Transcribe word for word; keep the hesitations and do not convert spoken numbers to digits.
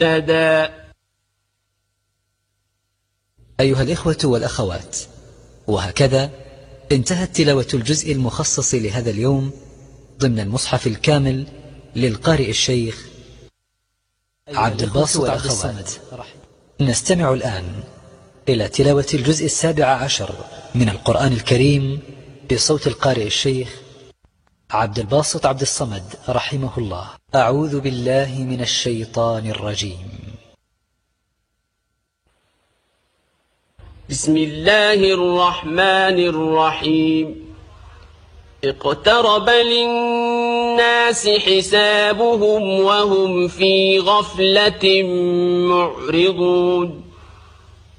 مهتدى. أيها الإخوة والأخوات، وهكذا انتهت تلاوة الجزء المخصص لهذا اليوم ضمن المصحف الكامل للقارئ الشيخ عبد الباسط عبد الصمد. نستمع الآن إلى تلاوة الجزء السابع عشر من القرآن الكريم بصوت القارئ الشيخ عبد الباسط عبد الصمد رحمه الله. أعوذ بالله من الشيطان الرجيم. بسم الله الرحمن الرحيم. اقترب للناس حسابهم وهم في غفلة معرضون.